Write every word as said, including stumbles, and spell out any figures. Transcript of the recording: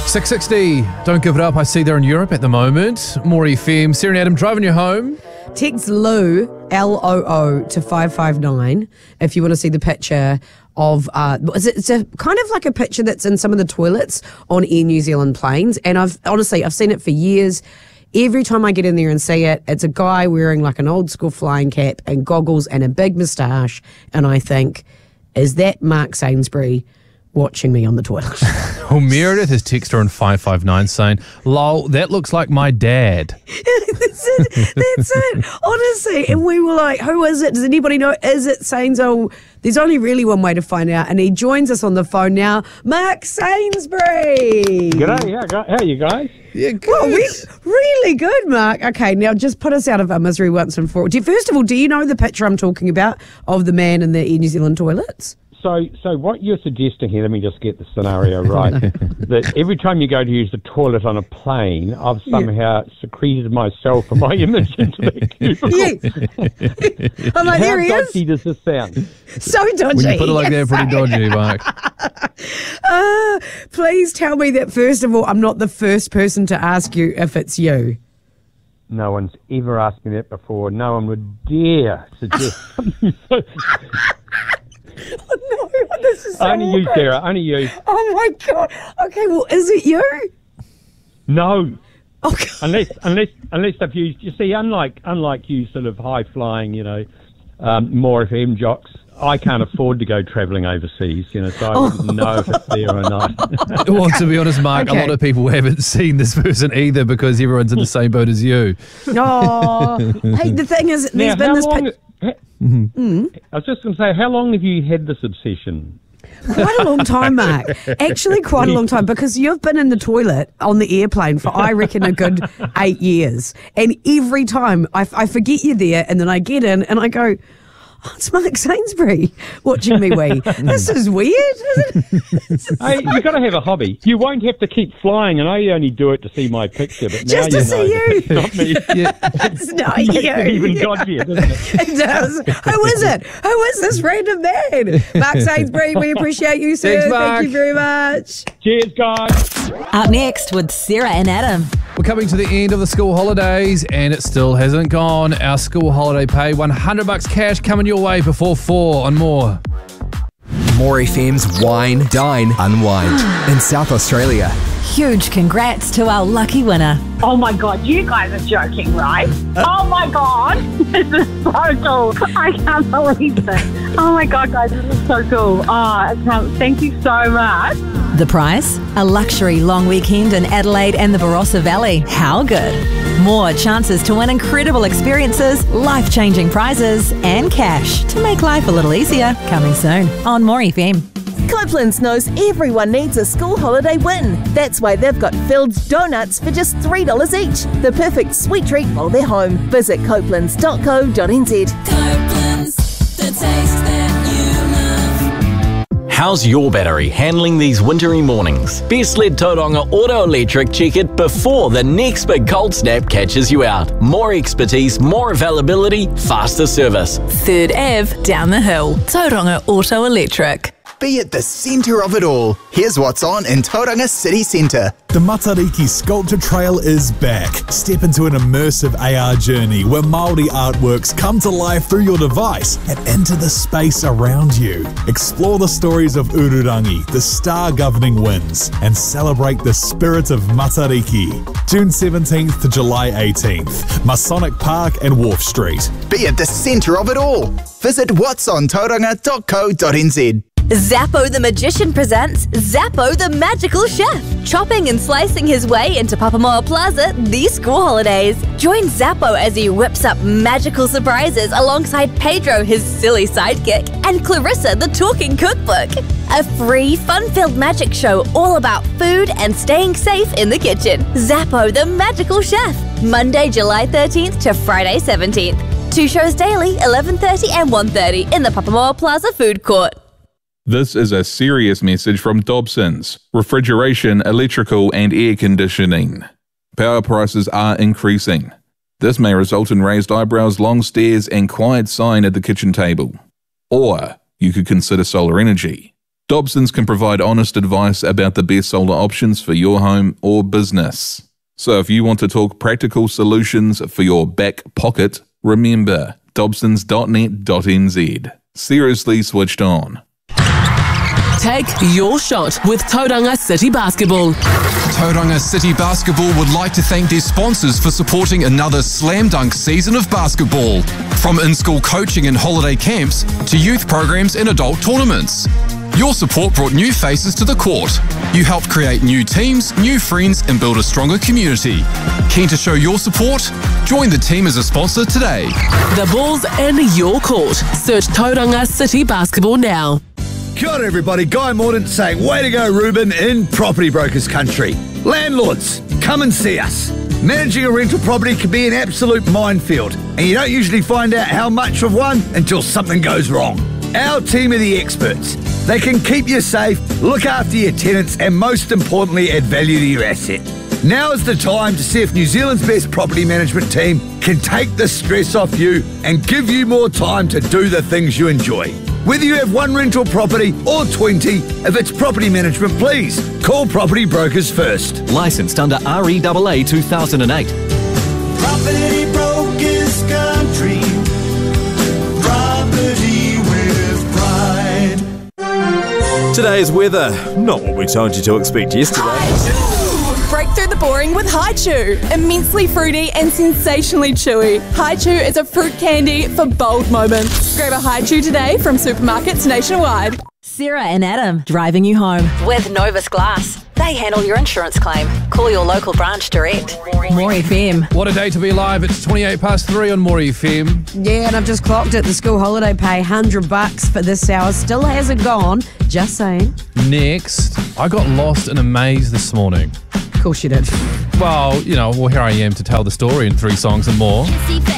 six sixty, don't give it up. I see they're in Europe at the moment. More F M, Sarah and Adam driving you home. Text Lou, L O O, to five five nine if you want to see the picture of, uh, it's, a, it's a kind of like a picture that's in some of the toilets on Air New Zealand planes. And I've honestly, I've seen it for years. Every time I get in there and see it, it's a guy wearing like an old school flying cap and goggles and a big moustache. And I think, is that Mark Sainsbury watching me on the toilet? Well, Meredith has texted her on five five nine saying, lol, that looks like my dad. That's it. That's it. Honestly. And we were like, who is it? Does anybody know? Is it Sains? Oh, there's only really one way to find out. And he joins us on the phone now. Mark Sainsbury. G'day. How, how are you guys? Yeah, good. Well, re- really good, Mark. Okay, now just put us out of our misery once and for all. Do you, first of all, do you know the picture I'm talking about of the man in the Air New Zealand toilets? So, so what you're suggesting here, let me just get the scenario right, that every time you go to use the toilet on a plane, I've somehow yeah. secreted myself and my image into the cubicle. Yes. I'm like, How there he dodgy is. does this sound? So dodgy. When you put it like that, pretty dodgy, Mark. uh, please tell me that, first of all, I'm not the first person to ask you if it's you. No one's ever asked me that before. No one would dare suggest something so... Oh, no, this is so Only you, awkward. Sarah, only you. Oh, my God. Okay, well, is it you? No. Oh, God. Unless, unless, unless they've used, you see, unlike, unlike you sort of high-flying, you know, um, more F M jocks, I can't afford to go travelling overseas, you know, so I wouldn't know if it's there or not. Well, to be honest, Mark, Okay. a lot of people haven't seen this person either because everyone's in the same boat as you. Oh. Hey, the thing is, Now, there's been how this... long, pic- ha- I was just going to say, how long have you had this obsession? Quite a long time, Mark. Actually, quite a long time, because you've been in the toilet on the airplane for, I reckon, a good eight years. And every time I, I forget you're there, and then I get in and I go, oh, it's Mark Sainsbury watching me wee. This is weird, isn't it? Hey, you've got to have a hobby. You won't have to keep flying, and I only do it to see my picture, but Just now to you know see you. it's not me. Yeah. It's not Makes you. it even dodgier, doesn't it? It does. Who is it? Who is this random man? Mark Sainsbury, we appreciate you, sir. Thanks, Mark. Thank you very much. Cheers, guys. Up next with Sarah and Adam. We're coming to the end of the school holidays and it still hasn't gone. Our school holiday pay, one hundred bucks cash coming your way before four on More. More F M's Wine, Dine, Unwind in South Australia. Huge congrats to our lucky winner. Oh my God, you guys are joking, right? Oh my God, this is so cool. I can't believe it. Oh my God, guys, this is so cool. Oh, I can't, thank you so much. The prize? A luxury long weekend in Adelaide and the Barossa Valley. How good? More chances to win incredible experiences, life-changing prizes, and cash to make life a little easier. Coming soon on More F M. Copeland's knows everyone needs a school holiday win. That's why they've got filled donuts for just three dollars each. The perfect sweet treat while they're home. Visit copelands dot co dot n z. Copeland's, the taste that you love. How's your battery handling these wintry mornings? Best let Tauranga Auto Electric check it before the next big cold snap catches you out. More expertise, more availability, faster service. Third Avenue down the hill. Tauranga Auto Electric. Be at the centre of it all. Here's what's on in Tauranga City Centre. The Matariki Sculpture Trail is back. Step into an immersive A R journey where Māori artworks come to life through your device and into the space around you. Explore the stories of Ururangi, the star governing winds, and celebrate the spirit of Matariki. June seventeenth to July eighteenth, Masonic Park and Wharf Street. Be at the centre of it all. Visit what's on tauranga dot co dot n z. Zappo the Magician presents Zappo the Magical Chef, chopping and slicing his way into Papamoa Plaza these school holidays. Join Zappo as he whips up magical surprises alongside Pedro, his silly sidekick, and Clarissa, the talking cookbook. A free, fun-filled magic show all about food and staying safe in the kitchen. Zappo the Magical Chef, Monday, July thirteenth to Friday seventeenth. Two shows daily, eleven thirty and one thirty in the Papamoa Plaza food court. This is a serious message from Dobson's, refrigeration, electrical and air conditioning. Power prices are increasing. This may result in raised eyebrows, long stares and quiet sighing at the kitchen table. Or you could consider solar energy. Dobsons can provide honest advice about the best solar options for your home or business. So if you want to talk practical solutions for your back pocket, remember dobsons dot net dot n z. Seriously switched on. Take your shot with Tauranga City Basketball. Tauranga City Basketball would like to thank their sponsors for supporting another slam dunk season of basketball. From in-school coaching and holiday camps to youth programs and adult tournaments. Your support brought new faces to the court. You helped create new teams, new friends, and build a stronger community. Keen to show your support? Join the team as a sponsor today. The ball's in your court. Search Tauranga City Basketball now. Kia ora everybody, Guy Mordaunt saying, way to go Ruben in Property Brokers Country. Landlords, come and see us. Managing a rental property can be an absolute minefield, and you don't usually find out how much of one until something goes wrong. Our team are the experts. They can keep you safe, look after your tenants, and most importantly, add value to your asset. Now is the time to see if New Zealand's best property management team can take the stress off you and give you more time to do the things you enjoy. Whether you have one rental property or twenty, if it's property management, please call Property Brokers first. Licensed under R E A A two thousand eight. Property Brokers Country. Property with pride. Today's weather, not what we told you to expect yesterday. Break through the boring with Haichu. Immensely fruity and sensationally chewy. Haichu is a fruit candy for bold moments. Grab a Haichu today from supermarkets nationwide. Sarah and Adam, driving you home. With Novus Glass. They handle your insurance claim. Call your local branch direct. More F M. What a day to be alive. It's twenty-eight past three on More F M. Yeah, and I've just clocked it. The school holiday pay, one hundred bucks for this hour. Still hasn't gone. Just saying. Next, I got lost in a maze this morning. Of course you did. Well, you know, well, here I am to tell the story in three songs and more.